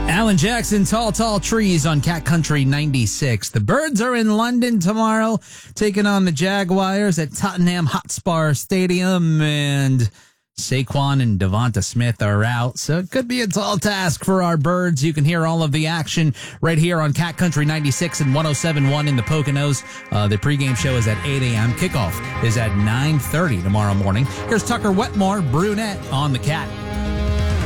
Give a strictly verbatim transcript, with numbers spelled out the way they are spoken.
Alan Jackson, Tall, Tall Trees on Cat Country ninety-six. The Birds are in London tomorrow, taking on the Jaguars at Tottenham Hotspur Stadium, and Saquon and Devonta Smith are out, so it could be a tall task for our Birds. You can hear all of the action right here on Cat Country ninety-six and one oh seven point one in the Poconos. Uh, the pregame show is at eight a.m. Kickoff is at nine thirty tomorrow morning. Here's Tucker Wetmore, Brunette on the Cat.